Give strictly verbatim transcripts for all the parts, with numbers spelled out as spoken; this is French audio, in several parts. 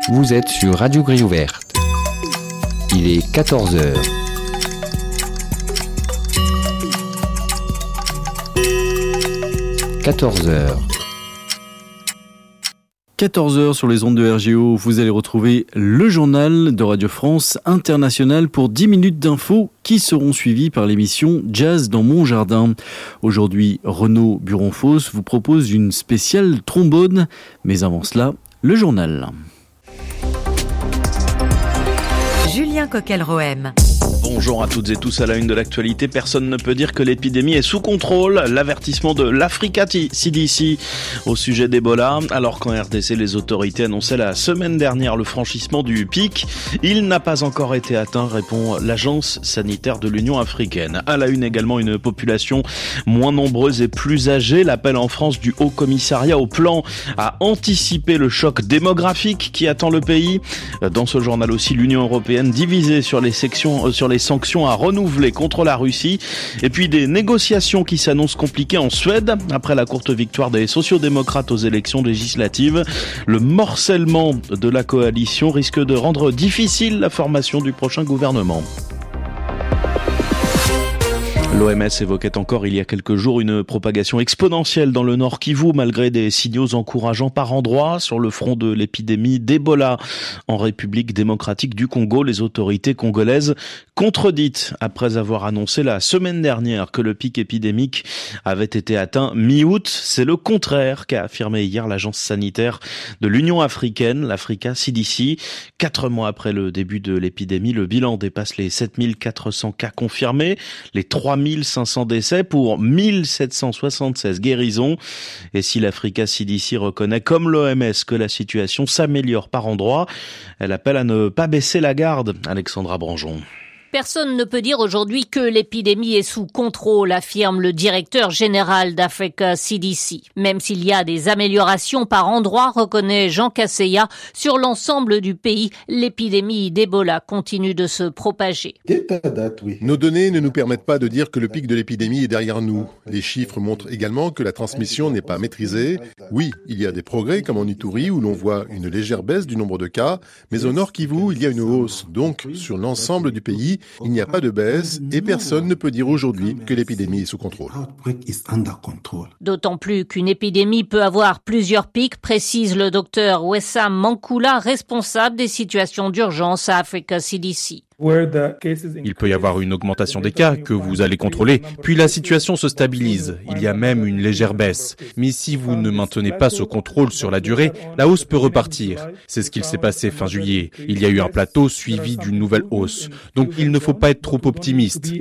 Vous êtes sur Radio Grille Ouverte. Il est quatorze heures. quatorze heures. quatorze heures sur les ondes de R G O, vous allez retrouver le journal de Radio France Internationale pour dix minutes d'infos qui seront suivies par l'émission Jazz dans mon jardin. Aujourd'hui, Renaud Buronfos vous propose une spéciale trombone, mais avant cela, le journal. Julien Coquel-Rohem. Bonjour à toutes et tous, à la une de l'actualité. Personne ne peut dire que l'épidémie est sous contrôle. L'avertissement de l'Africa C D C au sujet d'Ebola. Alors qu'en R D C, les autorités annonçaient la semaine dernière le franchissement du pic, il n'a pas encore été atteint, répond l'Agence sanitaire de l'Union africaine. À la une également, une population moins nombreuse et plus âgée. L'appel en France du Haut Commissariat au plan à anticiper le choc démographique qui attend le pays. Dans ce journal aussi, l'Union européenne divisée sur les sections, sur les sanctions à renouveler contre la Russie, et puis des négociations qui s'annoncent compliquées en Suède après la courte victoire des sociodémocrates aux élections législatives. Le morcellement de la coalition risque de rendre difficile la formation du prochain gouvernement. L'O M S évoquait encore il y a quelques jours une propagation exponentielle dans le Nord Kivu, malgré des signaux encourageants par endroits. Sur le front de l'épidémie d'Ebola en République démocratique du Congo, les autorités congolaises contredites après avoir annoncé la semaine dernière que le pic épidémique avait été atteint mi-août. C'est le contraire qu'a affirmé hier l'agence sanitaire de l'Union africaine, l'Africa C D C. Quatre mois après le début de l'épidémie, le bilan dépasse les sept mille quatre cents cas confirmés, les trois mille cinq cents décès pour mille sept cent soixante-seize guérisons. Et si l'Africa C D C reconnaît comme l'O M S que la situation s'améliore par endroits, elle appelle à ne pas baisser la garde. Alexandra Branjon. Personne ne peut dire aujourd'hui que l'épidémie est sous contrôle, affirme le directeur général d'Africa C D C. Même s'il y a des améliorations par endroits, reconnaît Jean Kasseya, sur l'ensemble du pays, l'épidémie d'Ebola continue de se propager. Nos données ne nous permettent pas de dire que le pic de l'épidémie est derrière nous. Les chiffres montrent également que la transmission n'est pas maîtrisée. Oui, il y a des progrès comme en Ituri où l'on voit une légère baisse du nombre de cas, mais au Nord Kivu, il y a une hausse. Donc, sur l'ensemble du pays, il n'y a pas de baisse et personne ne peut dire aujourd'hui que l'épidémie est sous contrôle. D'autant plus qu'une épidémie peut avoir plusieurs pics, précise le docteur Wessam Mankula, responsable des situations d'urgence à Africa C D C. Il peut y avoir une augmentation des cas que vous allez contrôler, puis la situation se stabilise. Il y a même une légère baisse. Mais si vous ne maintenez pas ce contrôle sur la durée, la hausse peut repartir. C'est ce qu'il s'est passé fin juillet. Il y a eu un plateau suivi d'une nouvelle hausse. Donc il ne faut pas être trop optimiste.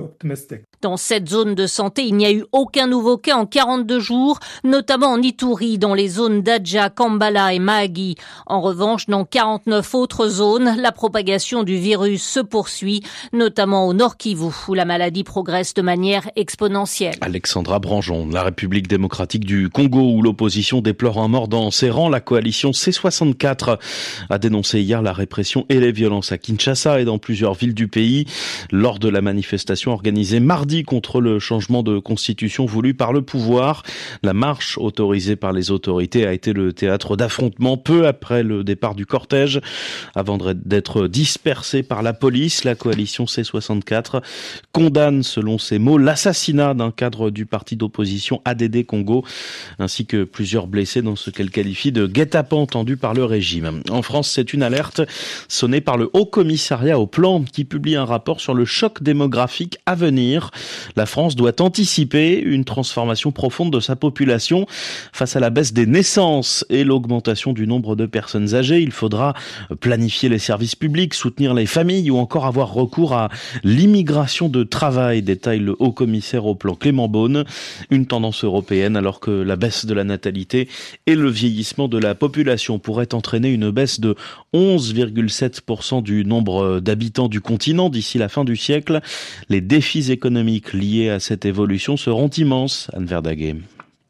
Dans cette zone de santé, il n'y a eu aucun nouveau cas en quarante-deux jours, notamment en Ituri, dans les zones d'Adja, Kambala et Mahagi. En revanche, dans quarante-neuf autres zones, la propagation du virus se poursuit, notamment au Nord Kivu, où la maladie progresse de manière exponentielle. Alexandra Branjon, la République démocratique du Congo, où l'opposition déplore un mort dans ses rangs. La coalition C soixante-quatre a dénoncé hier la répression et les violences à Kinshasa et dans plusieurs villes du pays lors de la manifestation organisée mardi contre le changement de constitution voulu par le pouvoir. La marche autorisée par les autorités a été le théâtre d'affrontements peu après le départ du cortège, avant d'être dispersé par la police. La coalition C soixante-quatre condamne, selon ses mots, l'assassinat d'un cadre du parti d'opposition A D D Congo, ainsi que plusieurs blessés dans ce qu'elle qualifie de guet-apens tendu par le régime. En France, c'est une alerte sonnée par le Haut Commissariat au plan qui publie un rapport sur le choc démographique à venir. La France doit anticiper une transformation profonde de sa population face à la baisse des naissances et l'augmentation du nombre de personnes âgées. Il faudra planifier les services publics, soutenir les familles ou encore avoir recours à l'immigration de travail, détaille le haut commissaire au plan Clément Beaune. Une tendance européenne alors que la baisse de la natalité et le vieillissement de la population pourraient entraîner une baisse de onze virgule sept pour cent du nombre d'habitants du continent d'ici la fin du siècle. Les défis économiques liés à cette évolution seront immenses, Anne Verdaguet.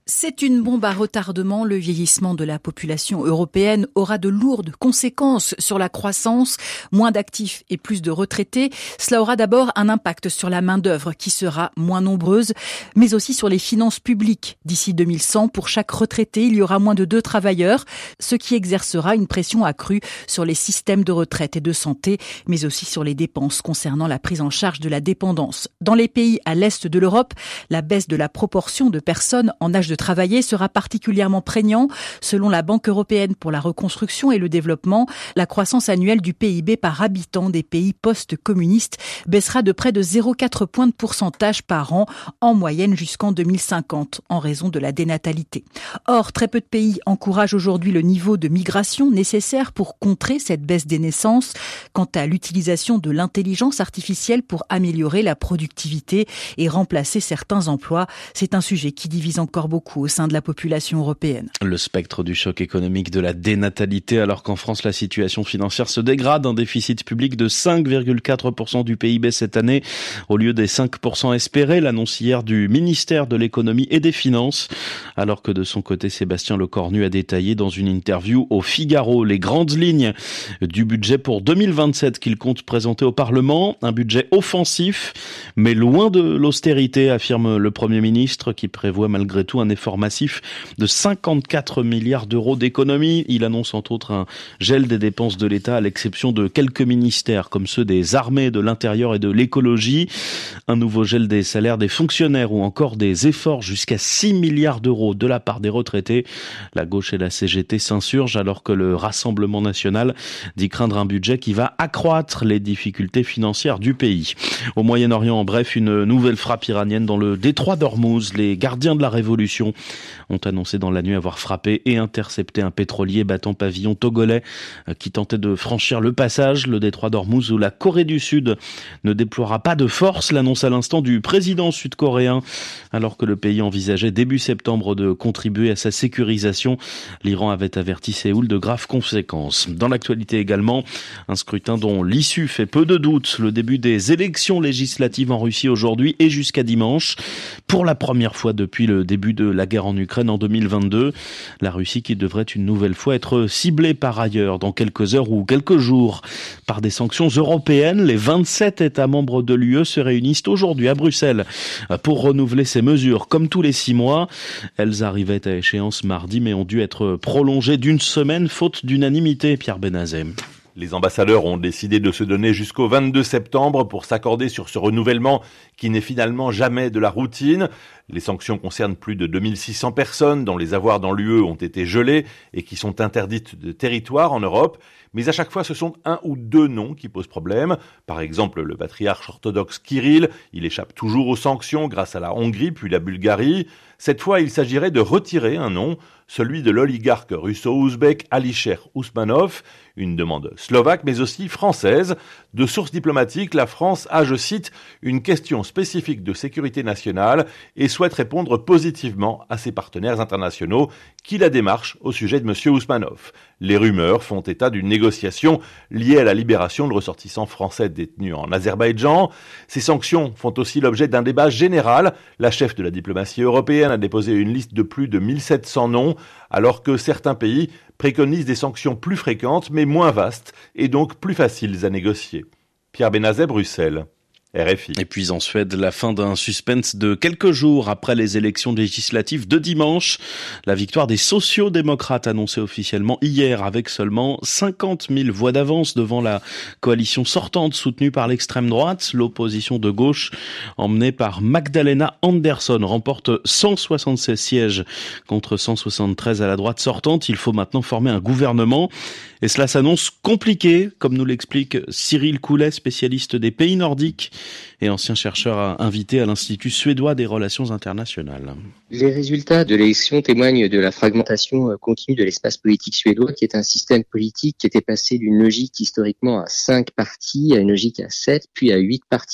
C'est une bombe à retardement. Le vieillissement de la population européenne aura de lourdes conséquences sur la croissance. Moins d'actifs et plus de retraités. Cela aura d'abord un impact sur la main-d'œuvre qui sera moins nombreuse, mais aussi sur les finances publiques. D'ici deux mille cent, pour chaque retraité, il y aura moins de deux travailleurs, ce qui exercera une pression accrue sur les systèmes de retraite et de santé, mais aussi sur les dépenses concernant la prise en charge de la dépendance. Dans les pays à l'est de l'Europe, la baisse de la proportion de personnes en âge de travailler sera particulièrement prégnant. Selon la Banque européenne pour la reconstruction et le développement, la croissance annuelle du P I B par habitant des pays post-communistes baissera de près de zéro virgule quatre points de pourcentage par an, en moyenne jusqu'en deux mille cinquante, en raison de la dénatalité. Or, très peu de pays encouragent aujourd'hui le niveau de migration nécessaire pour contrer cette baisse des naissances. Quant à l'utilisation de l'intelligence artificielle pour améliorer la productivité et remplacer certains emplois, c'est un sujet qui divise encore beaucoup au sein de la population européenne. Le spectre du choc économique de la dénatalité, alors qu'en France, la situation financière se dégrade. Un déficit public de cinq virgule quatre pour cent du P I B cette année, au lieu des cinq pour cent espérés, l'annonce hier du ministère de l'économie et des finances. Alors que de son côté, Sébastien Lecornu a détaillé dans une interview au Figaro les grandes lignes du budget pour deux mille vingt-sept qu'il compte présenter au Parlement. Un budget offensif, mais loin de l'austérité, affirme le Premier ministre, qui prévoit malgré tout un effort massif de cinquante-quatre milliards d'euros d'économies. Il annonce entre autres un gel des dépenses de l'État à l'exception de quelques ministères comme ceux des armées, de l'intérieur et de l'écologie. Un nouveau gel des salaires des fonctionnaires ou encore des efforts jusqu'à six milliards d'euros de la part des retraités. La gauche et la C G T s'insurgent alors que le Rassemblement national dit craindre un budget qui va accroître les difficultés financières du pays. Au Moyen-Orient, en bref, une nouvelle frappe iranienne dans le détroit d'Ormuz. Les gardiens de la révolution ont annoncé dans la nuit avoir frappé et intercepté un pétrolier battant pavillon togolais qui tentait de franchir le passage. Le détroit d'Ormuz où la Corée du Sud ne déploiera pas de force, l'annonce à l'instant du président sud-coréen. Alors que le pays envisageait début septembre de contribuer à sa sécurisation, l'Iran avait averti Séoul de graves conséquences. Dans l'actualité également, un scrutin dont l'issue fait peu de doute. Le début des élections législatives en Russie aujourd'hui et jusqu'à dimanche. Pour la première fois depuis le début de la guerre en Ukraine en deux mille vingt-deux, la Russie qui devrait une nouvelle fois être ciblée par ailleurs dans quelques heures ou quelques jours par des sanctions européennes. Les vingt-sept États membres de l'U E se réunissent aujourd'hui à Bruxelles pour renouveler ces mesures. Comme tous les six mois, elles arrivaient à échéance mardi mais ont dû être prolongées d'une semaine faute d'unanimité. Pierre Benazet. Les ambassadeurs ont décidé de se donner jusqu'au vingt-deux septembre pour s'accorder sur ce renouvellement qui n'est finalement jamais de la routine. Les sanctions concernent plus de deux mille six cents personnes dont les avoirs dans l'U E ont été gelés et qui sont interdites de territoire en Europe. Mais à chaque fois, ce sont un ou deux noms qui posent problème. Par exemple, le patriarche orthodoxe Kirill, il échappe toujours aux sanctions grâce à la Hongrie puis la Bulgarie. Cette fois, il s'agirait de retirer un nom, celui de l'oligarque russo-ouzbek Alisher Ousmanov, une demande slovaque mais aussi française. De sources diplomatiques, la France a, je cite, une question spécifique de sécurité nationale et souhaite répondre positivement à ses partenaires internationaux qui la démarchent au sujet de M. Ousmanov. Les rumeurs font état d'une négociation liée à la libération de ressortissants français détenus en Azerbaïdjan. Ces sanctions font aussi l'objet d'un débat général. La chef de la diplomatie européenne a déposé une liste de plus de mille sept cents noms, alors que certains pays préconisent des sanctions plus fréquentes mais moins vastes et donc plus faciles à négocier. Pierre Benazet, Bruxelles. R F I. Et puis en Suède, la fin d'un suspense de quelques jours après les élections législatives de dimanche. La victoire des sociaux-démocrates annoncée officiellement hier avec seulement cinquante mille voix d'avance devant la coalition sortante soutenue par l'extrême droite. L'opposition de gauche, emmenée par Magdalena Andersson, remporte cent soixante-seize sièges contre cent soixante-treize à la droite sortante. Il faut maintenant former un gouvernement. Et cela s'annonce compliqué, comme nous l'explique Cyril Coulet, spécialiste des pays nordiques et ancien chercheur invité à l'Institut suédois des relations internationales. Les résultats de l'élection témoignent de la fragmentation continue de l'espace politique suédois, qui est un système politique qui était passé d'une logique historiquement à cinq partis à une logique à sept, puis à huit partis.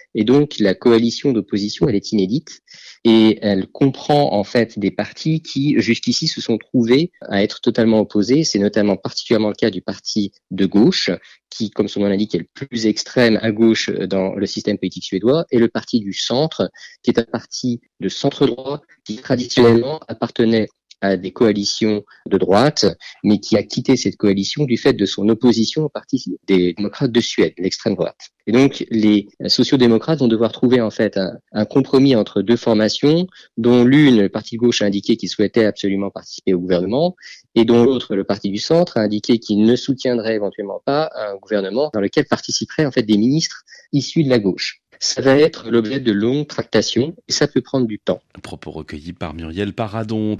Et donc, la coalition d'opposition, elle est inédite et elle comprend en fait des partis qui, jusqu'ici, se sont trouvés à être totalement opposés. C'est notamment particulièrement le cas du parti de gauche, qui, comme son nom l'indique, est le plus extrême à gauche dans le système politique suédois, et le parti du centre, qui est un parti de centre-droit qui traditionnellement appartenait à des coalitions de droite, mais qui a quitté cette coalition du fait de son opposition au parti des démocrates de Suède, l'extrême droite. Et donc, les sociodémocrates vont devoir trouver en fait un, un compromis entre deux formations, dont l'une, le parti de gauche, a indiqué qu'il souhaitait absolument participer au gouvernement, et dont l'autre, le parti du centre, a indiqué qu'il ne soutiendrait éventuellement pas un gouvernement dans lequel participeraient en fait des ministres issus de la gauche. Ça va être l'objet de longues tractations et ça peut prendre du temps. Propos recueillis par Muriel Paradon.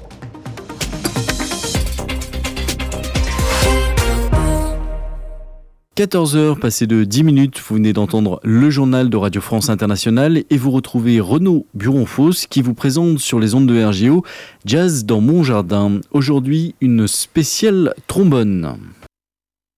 quatorze heures passées de dix minutes, vous venez d'entendre le journal de Radio France Internationale et vous retrouvez Renaud Buron-Fosse qui vous présente sur les ondes de R G O Jazz dans mon jardin. Aujourd'hui, une spéciale trombone.